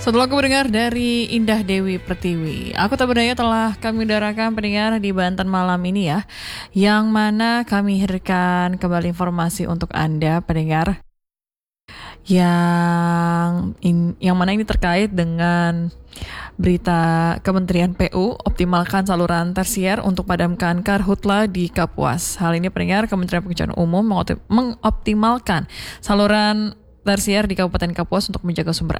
Setelah aku mendengar dari Indah Dewi Pertiwi, Aku Tak Berdaya telah kami udarakan pendengar di Banten malam ini ya, yang mana kami hadirkan kembali informasi untuk Anda pendengar yang mana ini terkait dengan berita Kementerian PU optimalkan saluran tersier untuk padamkan karhutla di Kapuas. Hal ini pendengar Kementerian Pekerjaan Umum mengoptimalkan saluran tersier di Kabupaten Kapuas untuk menjaga sumber